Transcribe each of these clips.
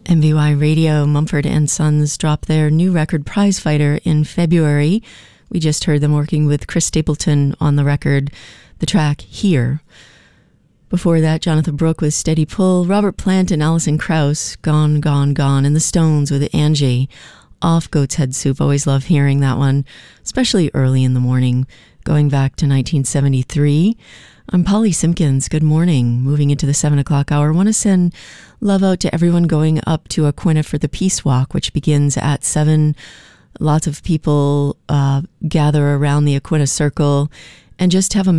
MVY Radio, Mumford & Sons dropped their new record Prizefighter in February. We just heard them working with Chris Stapleton on the record, the track Here. Before that, Jonathan Brooke with Steady Pull, Robert Plant and Alison Krauss, Gone, Gone, Gone, and the Stones with Angie, off Goat's Head Soup. Always love hearing that one, especially early in the morning, going back to 1973. I'm Polly Simpkins. Good morning. Moving into the 7 o'clock hour. I want to send love out to everyone going up to Aquinnah for the Peace Walk, which begins at 7. Lots of people gather around the Aquinnah Circle and just have a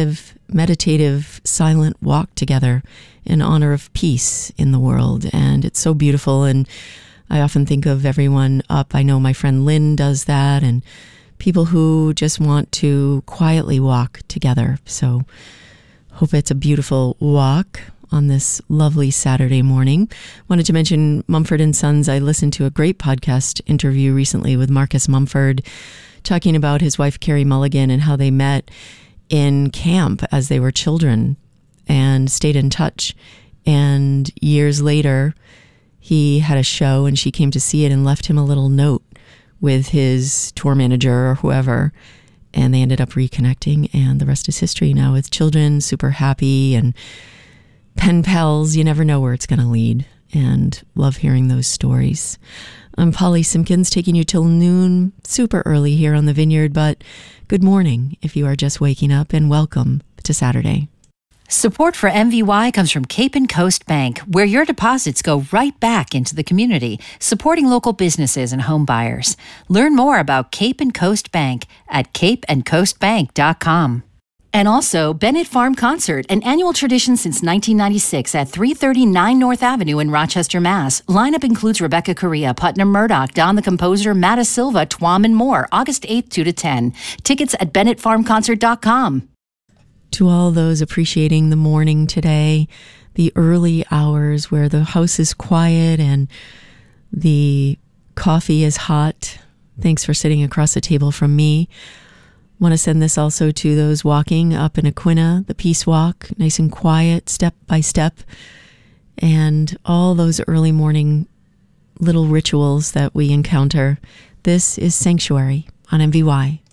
meditative, silent walk together in honor of peace in the world. And it's so beautiful. And I often think of everyone up. I know my friend Lynn does that, and people who just want to quietly walk together. So hope it's a beautiful walk on this lovely Saturday morning. Wanted to mention Mumford & Sons. I listened to a great podcast interview recently with Marcus Mumford, talking about his wife, Carrie Mulligan, and how they met in camp as they were children and stayed in touch. And years later, he had a show and she came to see it and left him a little note with his tour manager or whoever. And they ended up reconnecting, and the rest is history now with children, super happy, and pen pals. You never know where it's going to lead, and love hearing those stories. I'm Polly Simpkins, taking you till noon, super early here on the Vineyard, but good morning if you are just waking up, and welcome to Saturday. Support for MVY comes from Cape and Coast Bank, where your deposits go right back into the community, supporting local businesses and home buyers. Learn more about Cape and Coast Bank at capeandcoastbank.com. And also, Bennett Farm Concert, an annual tradition since 1996 at 339 North Avenue in Rochester, Mass. Lineup includes Rebecca Correa, Putnam Murdoch, Don the Composer, Matta Silva, Twom, and more. August 8th, 2 to 10. Tickets at bennettfarmconcert.com. To all those appreciating the morning today, the early hours where the house is quiet and the coffee is hot, thanks for sitting across the table from me. Want to send this also to those walking up in Aquinnah, the Peace Walk, nice and quiet, step by step, and all those early morning little rituals that we encounter. This is Sanctuary on MVY.